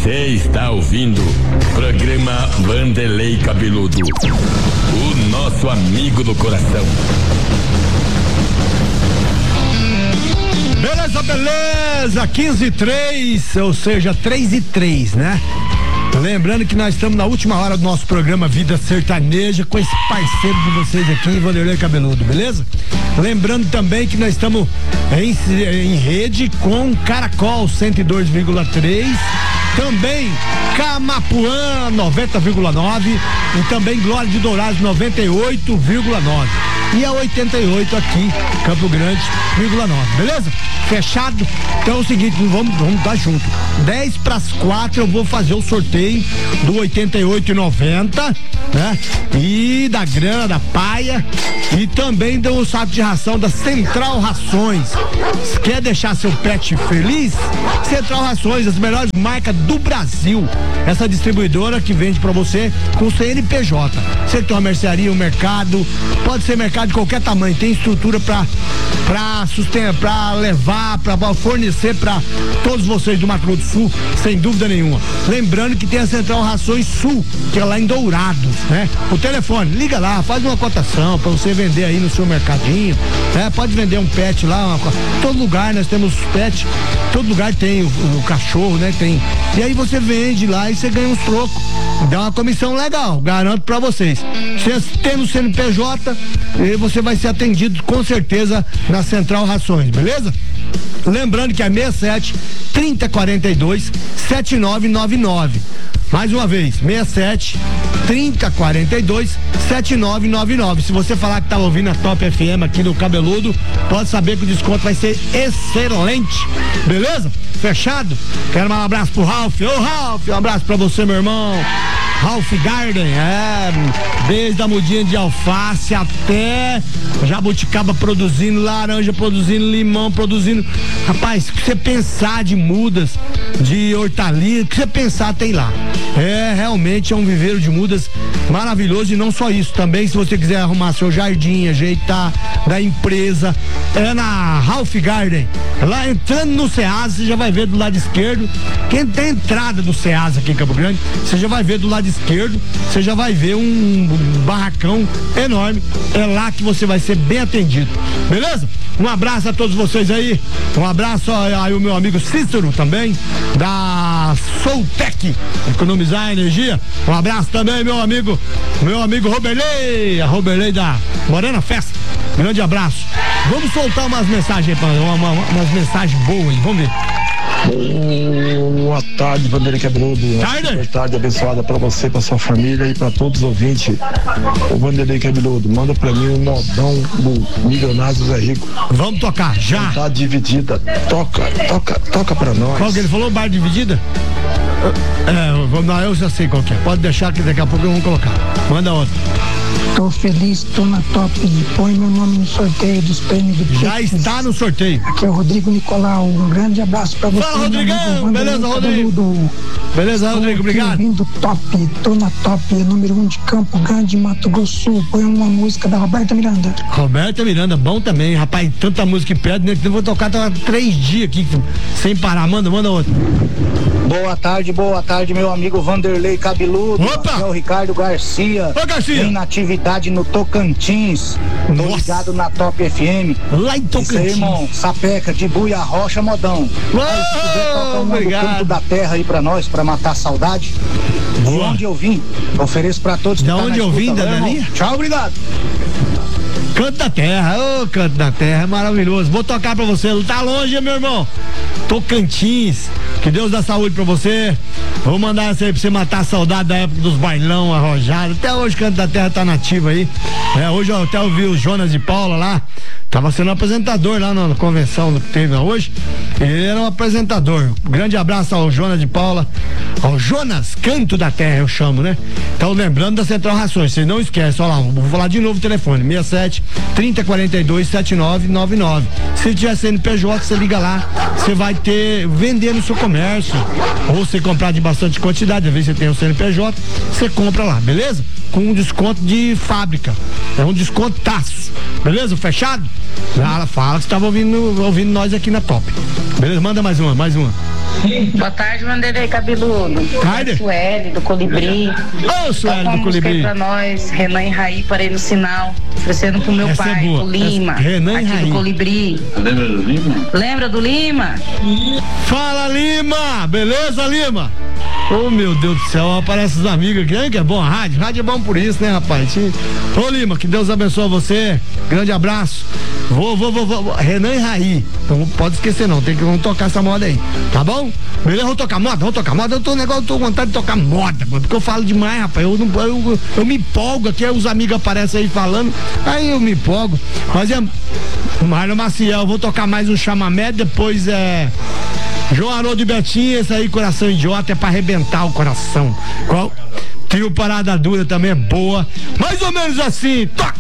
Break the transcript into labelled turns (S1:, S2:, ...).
S1: Você está ouvindo programa Vanderlei Cabeludo, o nosso amigo do coração.
S2: Beleza, 15:03, ou seja, 3:03, né? Lembrando que nós estamos na última hora do nosso programa Vida Sertaneja com esse parceiro de vocês aqui, Vanderlei Cabeludo, beleza? Lembrando também que nós estamos em rede com Caracol 102,3, também Camapuã 90,9 e também Glória de Dourados 98,9 e a 88 aqui, Campo Grande, 9, beleza? Fechado? Então é o seguinte, vamos dar junto. 3:10 eu vou fazer o sorteio do 88,90, né? E da grana, da paia e também do saco de ração da Central Rações. Se quer deixar seu pet feliz? Central Rações, as melhores marcas do Brasil. Essa distribuidora que vende pra você com CNPJ. Você tem uma mercearia, um mercado, pode ser mercado de qualquer tamanho, tem estrutura pra sustentar, pra levar, pra fornecer pra todos vocês do Mato Grosso do Sul, sem dúvida nenhuma. Lembrando que tem a Central Rações Sul, que é lá em Dourados, né? O telefone, liga lá, faz uma cotação pra você vender aí no seu mercadinho, né? Pode vender um pet lá, todo lugar nós temos pet, todo lugar tem o cachorro, né? Tem. E aí você vende lá e você ganha uns trocos. Dá uma comissão legal, garanto pra vocês. Você tendo CNPJ, você vai ser atendido com certeza na Central Rações, beleza? Lembrando que é 67 3042 7999. Mais uma vez, 67 3042 7999. Se você falar que tá ouvindo a Top FM aqui no Cabeludo, pode saber que o desconto vai ser excelente. Beleza? Fechado? Quero mandar um abraço pro Ralph. Ô Ralph, um abraço pra você, meu irmão. Ralph Garden, desde a mudinha de alface até jabuticaba produzindo, laranja produzindo, limão produzindo. Rapaz, o que você pensar de mudas, de hortaliça, o que você pensar tem lá. Realmente é um viveiro de mudas maravilhoso. E não só isso, também se você quiser arrumar seu jardim, ajeitar da empresa, é na Ralph Garden. Lá entrando no Ceasa, você já vai ver do lado esquerdo. Quem tem entrada do Ceasa aqui em Campo Grande, você já vai ver do lado esquerdo, você já vai ver um barracão enorme. É lá que você vai ser bem atendido, beleza? Um abraço a todos vocês aí, um abraço aí o meu amigo Cícero também, da Soultec, economizar energia. Um abraço também meu amigo Roberley, a Roberley da Morena Festa. Grande abraço. Vamos soltar umas mensagens, umas mensagens boas, vamos ver.
S3: Boa tarde, Vanderlei Cabeludo. Boa tarde abençoada pra você, pra sua família e pra todos os ouvintes. O Vanderlei Cabeludo, manda pra mim o modão do Milionários é Rico.
S2: Vamos tocar, já.
S3: Tá dividida, toca pra nós.
S2: Qual que ele falou, bar dividida? Eu já sei qual que é. Pode deixar que daqui a pouco eu vou colocar. Manda outra.
S4: Tô feliz, tô na top. Põe meu nome no sorteio dos prêmios do
S2: Já Pix. Está no sorteio.
S4: Aqui é o Rodrigo Nicolau. Um grande abraço pra você.
S2: Fala, Rodrigão. Beleza, Rodrigo? Beleza, Rodrigo? Obrigado.
S4: Vindo top, tô na top, número 1 de Campo Grande, Mato Grosso do Sul. Põe uma música da Roberta Miranda.
S2: Roberta Miranda, bom também, rapaz. Tanta música que pede, né? Que eu vou tocar 3 dias aqui sem parar. Manda outra.
S5: Boa tarde, meu amigo Vanderlei Cabeludo.
S2: Opa!
S5: Aqui é o Ricardo Garcia.
S2: Ô, Garcia!
S5: Vem na atividade no Tocantins. Tô ligado na Top FM.
S2: Lá em Tocantins.
S5: Isso aí, irmão. Sapeca, de Buia, Rocha, modão. Aí, se quiser tocar um do canto da terra aí pra nós, pra matar a saudade. De onde eu vim, ofereço pra todos.
S2: Da onde eu vim, da Dani?
S5: Tchau, obrigado.
S2: Canto da Terra, Canto da Terra, é maravilhoso. Vou tocar pra você, tá longe, meu irmão. Tocantins, que Deus dá saúde pra você. Vou mandar essa aí pra você matar a saudade da época dos bailão arrojados. Até hoje Canto da Terra tá nativo aí. Hoje eu até ouvi o Jonas de Paula lá. Tava sendo apresentador lá na convenção que teve hoje. Ele era um apresentador. Um grande abraço ao Jonas de Paula. Ao Jonas Canto da Terra, eu chamo, né? Então, lembrando da Central Rações, vocês não esquecem, olha lá, vou falar de novo o telefone: 67 3042 7999. Se tiver CNPJ, você liga lá, você vai vender no seu comércio. Ou você comprar de bastante quantidade, às vezes você tem o CNPJ, você compra lá, beleza? Com um desconto de fábrica. É um descontaço. Beleza? Fechado? Fala que você estava ouvindo nós aqui na Top. Beleza, manda mais uma.
S6: Boa tarde, Vanderlei Cabeludo.
S2: Tarde.
S6: Sueli, do Colibri.
S2: Ô, Sueli do Colibri.
S6: Pra nós, Renan e Raí, parei no sinal. Oferecendo pro meu
S2: essa
S6: pai, o Lima.
S2: Renan e
S6: aqui
S2: Raí.
S6: do Colibri.
S1: Lembra do Lima?
S6: Lembra do Lima?
S2: Fala, Lima! Beleza, Lima? Oh, meu Deus do céu, aparece os amigos aqui, que é bom, rádio é bom por isso, né, rapaz? Ô, Lima, que Deus abençoe você, grande abraço. Vou, Renan e Raí, então, pode esquecer não, vamos tocar essa moda aí, tá bom? Beleza, vamos tocar moda, eu tô com vontade de tocar moda, mano, porque eu falo demais, rapaz, eu me empolgo aqui, aí os amigos aparecem aí falando, aí eu me empolgo, mas é Mário Maciel, vou tocar mais um chamamé, depois João Haroldo e Betinho, esse aí, Coração Idiota, é pra arrebentar o coração. Trio Parada Dura também é boa, mais ou menos assim, toca!